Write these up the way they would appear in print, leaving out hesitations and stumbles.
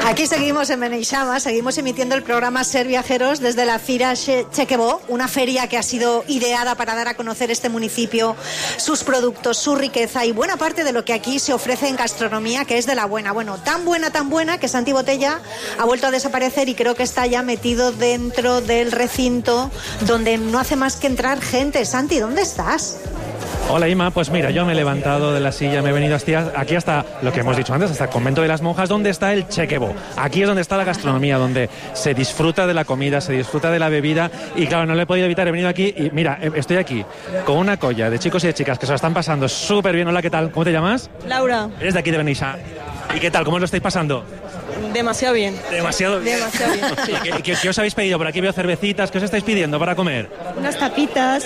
Aquí seguimos en Beneixama, seguimos emitiendo el programa Ser Viajeros desde la Fira Chequebó, una feria que ha sido ideada para dar a conocer este municipio, sus productos, su riqueza y buena parte de lo que aquí se ofrece en gastronomía, que es de la buena. Bueno, tan buena que Santi Botella ha vuelto a desaparecer y creo que está ya metido dentro del recinto donde no hace más que entrar gente. Santi, ¿dónde estás? Hola Ima, pues mira, yo me he levantado de la silla, me he venido aquí hasta lo que hemos dicho antes, hasta el convento de las monjas, donde está el Chequebó. Aquí es donde está la gastronomía, donde se disfruta de la comida, se disfruta de la bebida y claro, no lo he podido evitar, he venido aquí y mira, estoy aquí con una colla de chicos y de chicas que se lo están pasando súper bien. Hola, ¿qué tal? ¿Cómo te llamas? Laura. Eres de aquí de Beneixama. ¿Y qué tal? ¿Cómo lo estáis pasando? Demasiado bien. Demasiado bien. Sí. ¿Qué os habéis pedido? Por aquí veo cervecitas. ¿Qué os estáis pidiendo para comer? Unas tapitas.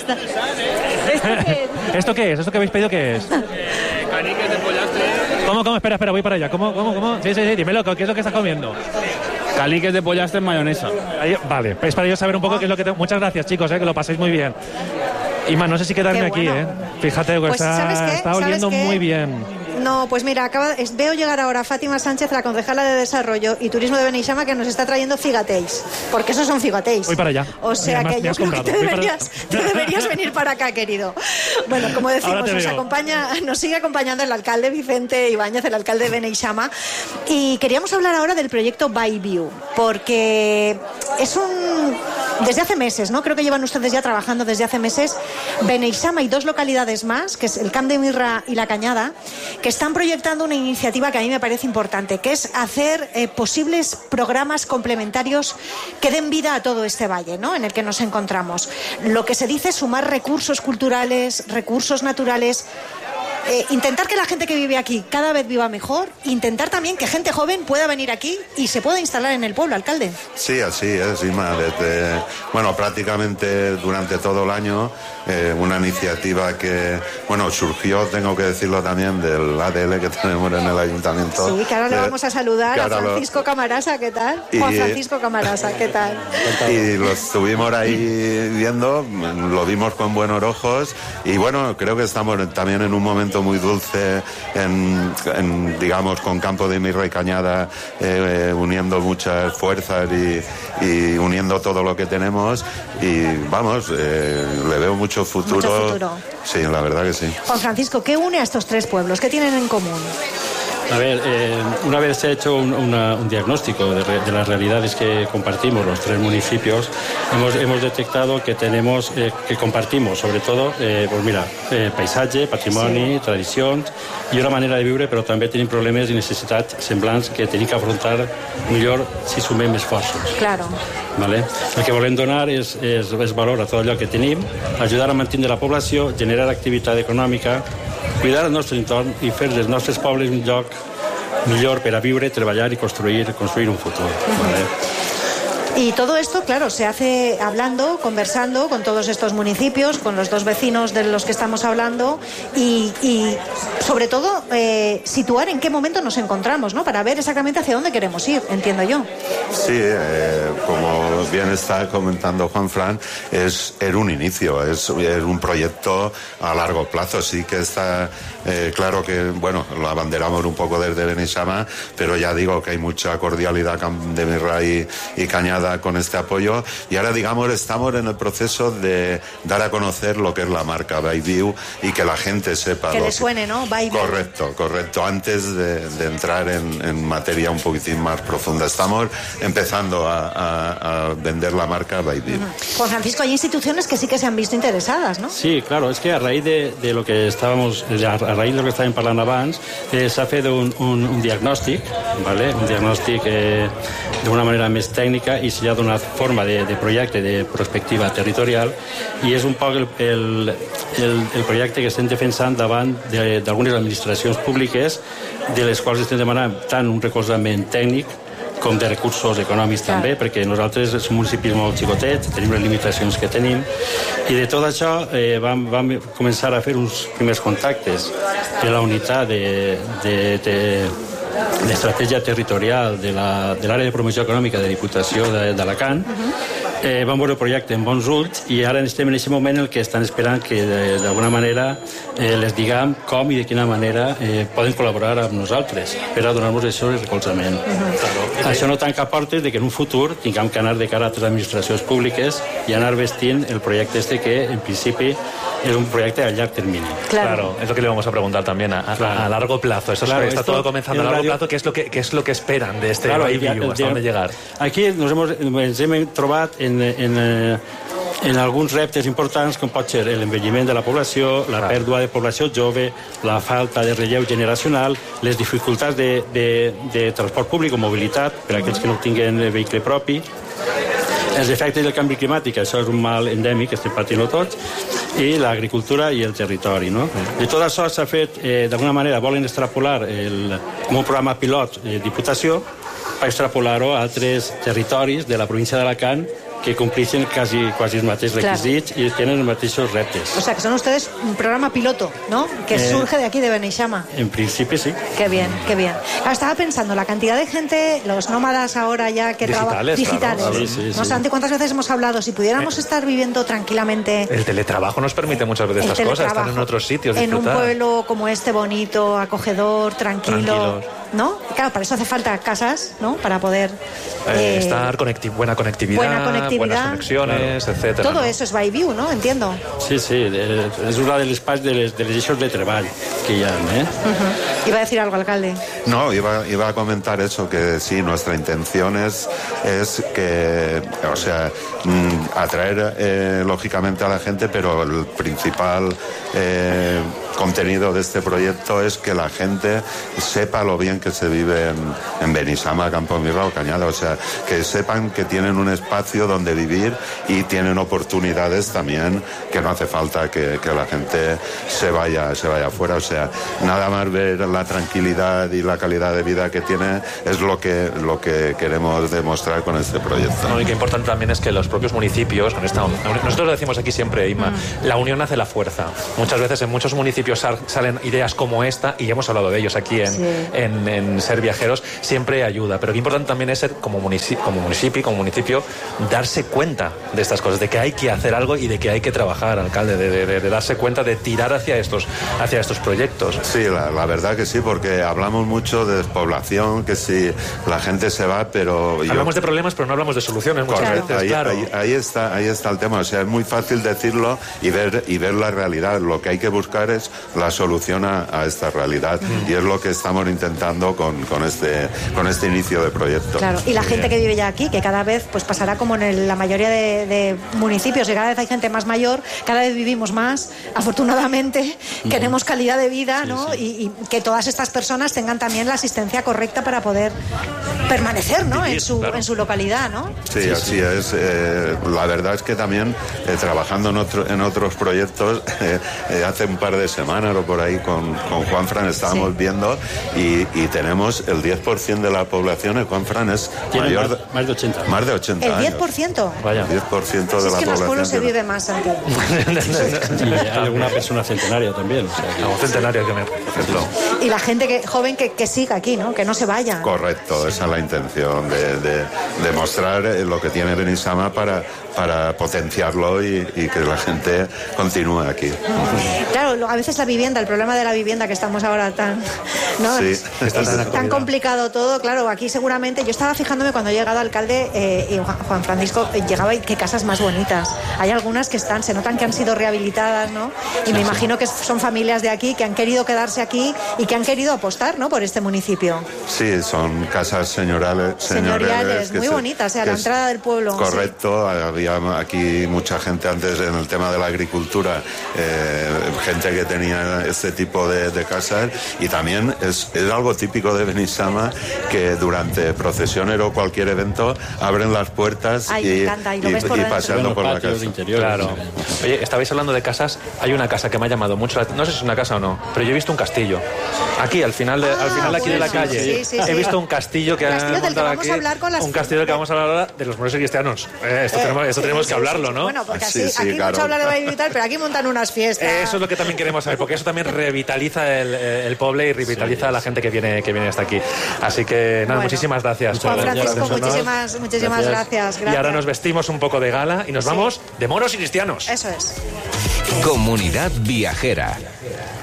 ¿Esto qué es? ¿Esto que habéis pedido qué es? Caniques de pollastre. ¿Cómo? Espera, voy para allá. ¿Cómo? Sí, dímelo, ¿qué es lo que estás comiendo? Caliques de pollastre en mayonesa. Vale, es para yo saber un poco qué es lo que... Muchas gracias, chicos, que lo paséis muy bien. Ima, no sé si quedarme aquí, Fíjate, pues, está oliendo muy bien. No, pues mira, veo llegar ahora Fátima Sánchez, la concejala de Desarrollo y Turismo de Beneixama, que nos está trayendo figateis, porque esos son figateis. Voy para allá. O sea que yo creo que te deberías venir para acá, querido. Bueno, como decimos, nos sigue acompañando el alcalde Vicente Ibáñez, el alcalde de Beneixama, y queríamos hablar ahora del proyecto Byview, porque es desde hace meses, ¿no? Creo que llevan ustedes ya trabajando desde hace meses, Beneixama y 2 localidades más, que es el Camp de Mirra y La Cañada, que están proyectando una iniciativa que a mí me parece importante, que es hacer posibles programas complementarios que den vida a todo este valle, ¿no?, en el que nos encontramos. Lo que se dice es sumar recursos culturales, recursos naturales, intentar que la gente que vive aquí cada vez viva mejor, intentar también que gente joven pueda venir aquí y se pueda instalar en el pueblo, alcalde. Sí, así es, Ima. Prácticamente durante todo el año, una iniciativa que, surgió, tengo que decirlo también, del ADL que tenemos en el ayuntamiento. Sí, que ahora le vamos a saludar a Francisco Camarasa, ¿qué tal? Juan Francisco Camarasa, ¿qué tal? Y lo estuvimos ahí viendo, lo vimos con buenos ojos y creo que estamos también en un momento muy dulce digamos, con Campo de Mirra y Cañada, uniendo muchas fuerzas y uniendo todo lo que tenemos y le veo mucho futuro. Mucho futuro. Sí, la verdad que sí. Juan Francisco, ¿qué une a estos 3 pueblos? ¿Qué tienen en común? A ver, una vez se ha hecho un diagnóstico de las realidades que compartimos los 3 municipios, hemos detectado que que compartimos, sobre todo, paisatge, patrimoni, tradicions i una manera de viure, però també tenim problemes i necessitats semblants que tenim que afrontar millor si sumem esforços. Claro. ¿Vale? El que volem donar és valor a tot allò que tenim, ajudar a mantenir la població, generar activitat econòmica, cuidar el nostre entorn i fer dels nostres pobles un lloc millor per a viure, treballar i construir un futur. ¿Vale? Y todo esto, claro, se hace hablando, conversando con todos estos municipios, con los 2 vecinos de los que estamos hablando y sobre todo, situar en qué momento nos encontramos, ¿no? Para ver exactamente hacia dónde queremos ir, entiendo yo. Sí, como bien está comentando Juan Fran, es un inicio, es un proyecto a largo plazo. Sí que está claro que, lo abanderamos un poco desde Beneixama, pero ya digo que hay mucha cordialidad de Mirra y Cañada con este apoyo y ahora, digamos, estamos en el proceso de dar a conocer lo que es la marca Byview y que la gente sepa. Que le suene, ¿no? Byview. Correcto. Antes de entrar en materia un poquitín más profunda. Estamos empezando a vender la marca Byview. Juan Francisco, hay instituciones que sí que se han visto interesadas, ¿no? Sí, claro, es que a raíz de lo que estàvem parlant abans, s'ha fet un diagnòstic, ¿vale? Un diagnòstic d'una manera més tècnica i s'hi ha donat forma de projecte de prospectiva territorial i és un poc el projecte que estem defensant davant d'algunes administracions públiques de les quals estem demanant tant un recolzament tècnic com de recursos econòmics també, perquè nosaltres som municipis molt xicotets, tenim les limitacions que tenim i de tot això vam començar a fer uns primers contactes de la unitat d'estratègia territorial de l'àrea de promoció econòmica de Diputació d'Alacant Vam veure el projecte amb bons ulls i ara estem en aquest moment en què estan esperant que d'alguna manera les diguem com i de quina manera poden col·laborar amb nosaltres per a donar-nos això el recolzament. Això no tanca portes de que en un futur tinguem que anar de cara a altres administracions públiques i anar vestint el projecte este que en principi es un proyecto a largo término. Claro, es lo que le vamos a preguntar también a largo plazo. Eso claro, está todo comenzando a largo plazo. ¿Qué es lo que esperan de este Bayview? ¿Hasta dónde llegar? Aquí ens hem trobat en alguns reptes importants com pot ser l'envelliment de la població, la pèrdua de població jove, la falta de relleu generacional, les dificultats de transport públic o mobilitat per a aquells que no tinguen vehicle propi, els efectes del canvi climàtic, això és un mal endèmic que estem patint tots, i l'agricultura i el territori, no? I tot això s'ha fet, d'alguna manera, volen extrapolar com un programa pilot Diputació per extrapolar-ho a altres territoris de la província d'Alacant que compleixen quasi els mateixos requisits i tenen els mateixos reptes. O sea, que son ustedes un programa piloto, ¿no? Que surge de aquí, de Beneixama. En principio, sí. Qué bien, qué bien. Claro, estaba pensando, la cantidad de gente, los nómadas ahora ya que trabajan... Digitales. Claro. Sí. No, Santi, ¿cuántas veces hemos hablado? Si pudiéramos estar viviendo tranquilamente... El teletrabajo nos permite muchas veces estas cosas, estar en otros sitios, disfrutar. En un pueblo como este, bonito, acogedor, tranquilo, ¿no? Claro, para eso hace falta casas, ¿no? Para poder... estar buena conectividad, buenas conexiones, etcétera. Todo eso es Bayview, ¿no? Entiendo. Sí, és una de les parts de les eixos de treball que hi ha, Iba a decir algo, alcalde. No, iba a comentar eso, que sí, nuestra intención es que, o sea, atraer lógicamente a la gente, pero el principal contenido de este proyecto es que la gente sepa lo bien que se vive en Beneixama, Campomirra o Cañada, o sea, que sepan que tienen un espacio donde vivir y tienen oportunidades también, que no hace falta que la gente se vaya afuera, o sea, nada más ver la tranquilidad y la calidad de vida que tiene es lo que queremos demostrar con este proyecto. No, y que importante también es que los propios municipios, nosotros lo decimos aquí siempre, Inma, la unión hace la fuerza. Muchas veces en muchos municipios salen ideas como esta, y hemos hablado de ellos aquí en Ser Viajeros, siempre ayuda, pero qué importante también es ser como municipio, darse cuenta de estas cosas, de que hay que hacer algo y de que hay que trabajar, alcalde, de darse cuenta, de tirar hacia estos proyectos. Sí, la verdad que sí, porque hablamos mucho de despoblación, que si la gente se va, pero... Hablamos de problemas, pero no hablamos de soluciones muchas veces, claro. Ahí está el tema, o sea, es muy fácil decirlo y ver la realidad. Lo que hay que buscar es la solución a esta realidad, y es lo que estamos intentando con este inicio de proyecto. Claro, y la gente que vive ya aquí, que cada vez pues pasará como en la mayoría de municipios, y cada vez hay gente más mayor, cada vez vivimos más, afortunadamente, queremos calidad de vida, ¿no? Sí. Y que todas estas personas tengan también la asistencia correcta para poder permanecer, ¿no? En su localidad, ¿no? Sí, así es. La verdad es que también trabajando en otros proyectos, hace un par de semanas o por ahí con Juanfran estábamos viendo y tenemos el 10% de la población en Juanfran es mayor más de 80. Más de 80 ¿El 10%? Años. Vaya. 10% de la población. Es que en los pueblos se vive más, Santiago. Y hay alguna persona centenaria también. O sea, centenaria que me ejemplo. Y la gente joven que siga aquí, ¿no? Que no se vaya. Correcto, esa es la intención de mostrar lo que tiene Beneixama para potenciarlo y que la gente continúe aquí. Claro, a veces el problema de la vivienda, que estamos ahora tan complicado todo, claro, aquí seguramente, yo estaba fijándome cuando he llegado alcalde y Juan Francisco llegaba, y qué casas más bonitas. Hay algunas que se notan que han sido rehabilitadas, ¿no? Y me imagino que son familias de aquí que han querido quedarse aquí y que han querido apostar, ¿no? Por este municipio. Sí, son casas señoriales muy bonitas, a la entrada del pueblo. Correcto, sí. Había aquí mucha gente antes en el tema de la agricultura, gente que tenía este tipo de casas, y también es algo típico de Beneixama que durante procesiones o cualquier evento abren las puertas y paseando por la casa. Claro. Oye, estabais hablando de casas, hay una casa que me ha llamado mucho la atención, no sé si es una casa o no, pero yo he visto un castillo. Aquí, al final aquí de la calle, he visto un castillo que han montado aquí, un castillo del que vamos a hablar ahora de los moros cristianos. Esto tenemos que hablarlo, ¿no? Bueno, porque aquí mucho hablar de Bayview y tal, pero aquí montan unas fiestas. Eso es lo que también queremos es, porque eso también revitaliza el pueblo y revitaliza a la gente que viene hasta aquí. Así que nada, muchísimas gracias. Juan Francisco, muchísimas gracias. Y ahora nos vestimos un poco de gala y nos vamos de moros y cristianos. Eso es. Comunidad Viajera.